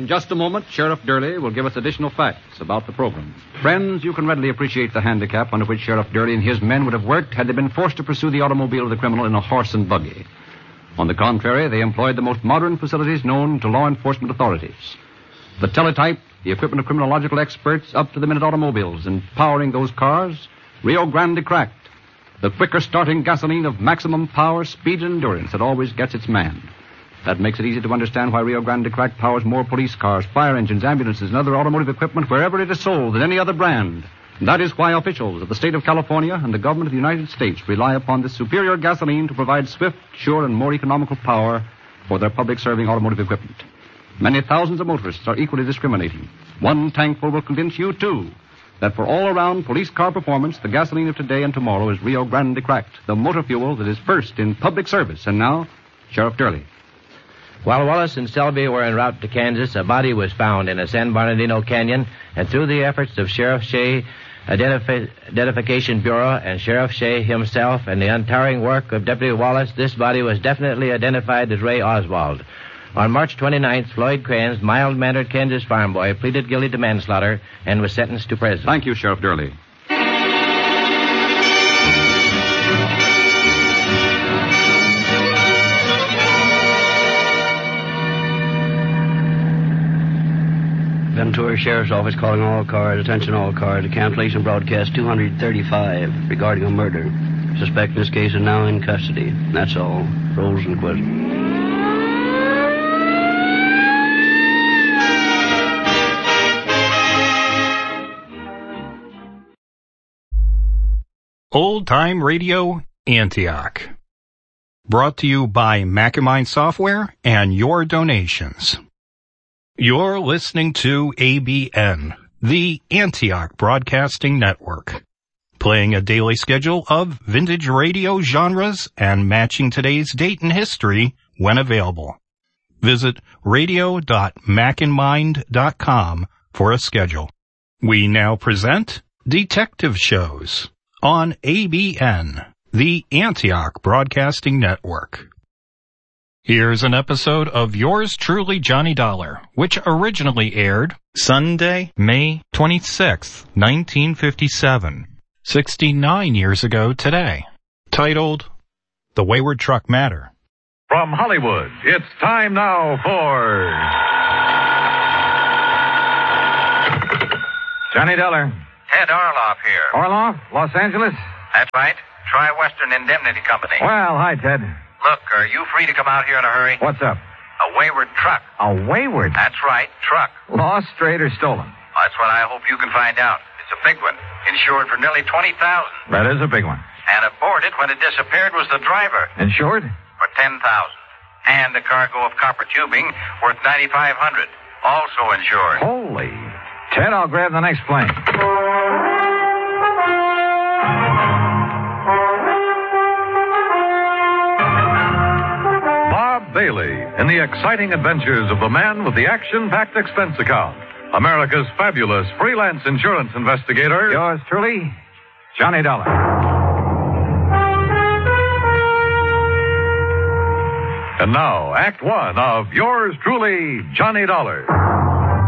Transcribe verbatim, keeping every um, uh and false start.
just a moment, Sheriff Durley will give us additional facts about the program. Friends, you can readily appreciate the handicap under which Sheriff Durley and his men would have worked had they been forced to pursue the automobile of the criminal in a horse and buggy. On the contrary, they employed the most modern facilities known to law enforcement authorities. The teletype, the equipment of criminological experts, up-to-the-minute automobiles, and powering those cars, Rio Grande cracked. The quicker starting gasoline of maximum power, speed, and endurance that always gets its man. That makes it easy to understand why Rio Grande Cracked powers more police cars, fire engines, ambulances, and other automotive equipment wherever it is sold than any other brand. And that is why officials of the state of California and the government of the United States rely upon this superior gasoline to provide swift, sure, and more economical power for their public-serving automotive equipment. Many thousands of motorists are equally discriminating. One tankful will convince you, too, that for all-around police car performance, the gasoline of today and tomorrow is Rio Grande Cracked, the motor fuel that is first in public service. And now, Sheriff Durley. While Wallace and Selby were en route to Kansas, a body was found in a San Bernardino canyon, and through the efforts of Sheriff Shea Identif- Identification Bureau and Sheriff Shea himself and the untiring work of Deputy Wallace, this body was definitely identified as Ray Oswald. On March twenty-ninth, Floyd Crane's mild-mannered Kansas farm boy pleaded guilty to manslaughter and was sentenced to prison. Thank you, Sheriff Durley. Ventura Sheriff's Office calling all cars. Attention all cars. The cancellation broadcast two thirty-five regarding a murder. Suspect in this case is now in custody. That's all. Rosenquist. Old Time Radio, Antioch. Brought to you by Macamine Software and your donations. You're listening to A B N, the Antioch Broadcasting Network, playing a daily schedule of vintage radio genres and matching today's date and history when available. Visit radio dot macinmind dot com for a schedule. We now present Detective Shows on A B N, the Antioch Broadcasting Network. Here's an episode of Yours Truly, Johnny Dollar, which originally aired Sunday, May twenty-sixth, nineteen fifty-seven, sixty-nine years ago today, titled The Wayward Truck Matter. From Hollywood, it's time now for Johnny Dollar. Ted Orloff here. Orloff, Los Angeles? That's right. Tri-Western Indemnity Company. Well, hi, Ted. Look, are you free to come out here in a hurry? What's up? A wayward truck. A wayward? That's right, truck. Lost, strayed, or stolen? That's what I hope you can find out. It's a big one. Insured for nearly twenty thousand That dollars. is a big one. And aboard it when it disappeared was the driver. Insured? For ten thousand dollars. And a cargo of copper tubing worth ninety-five hundred dollars. Also insured. Holy. Ted, I'll grab the next plane. Bob Bailey in the exciting adventures of the man with the action-packed expense account. America's fabulous freelance insurance investigator. Yours truly, Johnny Dollar. And now, Act One of Yours Truly, Johnny Dollar.